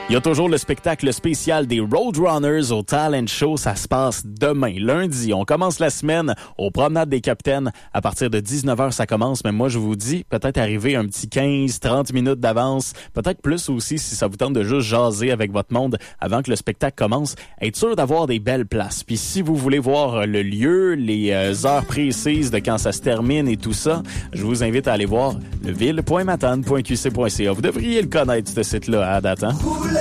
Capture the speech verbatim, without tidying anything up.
Il y a toujours le spectacle spécial des Roadrunners au Talent Show. Ça se passe demain, lundi. On commence la semaine aux Promenades des Capitaines. À partir de dix-neuf heures, ça commence. Mais moi, je vous dis, peut-être arriver un petit quinze trente minutes d'avance. Peut-être plus aussi si ça vous tente de juste jaser avec votre monde avant que le spectacle commence. Être sûr d'avoir des belles places. Puis si vous voulez voir le lieu, les euh, heures précises de quand ça se termine et tout ça, je vous invite à aller voir leville point matane point q c point c a. Vous devriez le connaître, ce site-là, à date, hein?